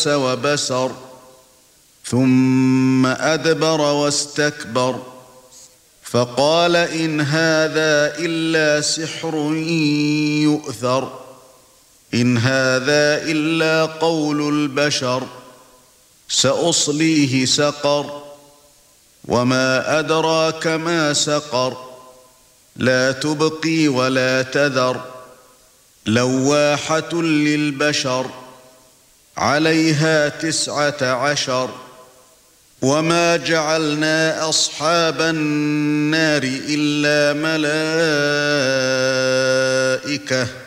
عبس وبسر ثم أدبر واستكبر فقال إن هذا إلا سحر يؤثر إن هذا إلا قول البشر سأصليه سقر وما أدراك ما سقر لا تبقي ولا تذر لواحة للبشر عليها 19 وما جعلنا أصحاب النار إلا ملائكة